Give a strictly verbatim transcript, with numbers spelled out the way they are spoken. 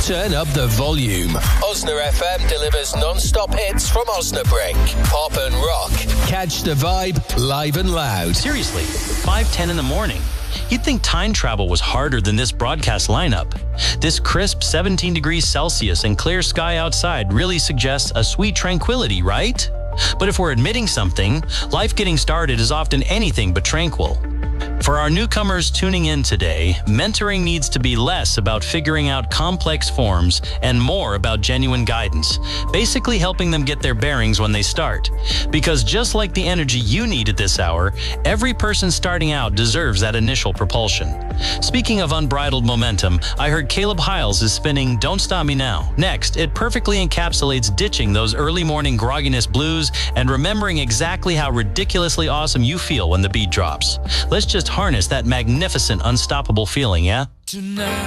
Turn up the volume. Osna F M delivers non-stop hits from Osnabrück. Pop and rock. Catch the vibe live and loud. Seriously, five ten in the morning. You'd think time travel was harder than this broadcast lineup. This crisp seventeen degrees Celsius and clear sky outside really suggests a sweet tranquility, right? But if we're admitting something, life getting started is often anything but tranquil. For our newcomers tuning in today, mentoring needs to be less about figuring out complex forms and more about genuine guidance, basically helping them get their bearings when they start. Because just like the energy you need at this hour, every person starting out deserves that initial propulsion. Speaking of unbridled momentum, I heard Caleb Hiles is spinning Don't Stop Me Now. Next, it perfectly encapsulates ditching those early morning grogginess blues and remembering exactly how ridiculously awesome you feel when the beat drops. Let's just harness that magnificent, unstoppable feeling, yeah? Tonight.